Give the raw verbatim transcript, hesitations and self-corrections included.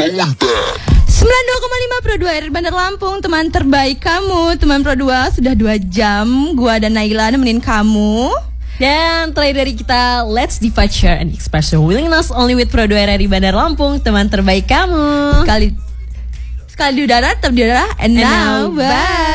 sembilan puluh dua koma lima Pro dua R R I Bandar Lampung, teman terbaik kamu. Teman Pro dua sudah dua jam gua dan Naila nemenin kamu. Dan terakhir dari kita, let's divide, share, and express your willingness only with Pro dua R R I Bandar Lampung, teman terbaik kamu. Sekali Sekali di udara, tetap di udara. And, And now, now, bye.